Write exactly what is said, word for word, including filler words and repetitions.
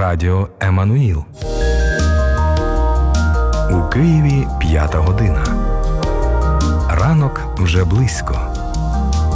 Радіо Еммануїл. У Києві п'ята година. Ранок вже близько.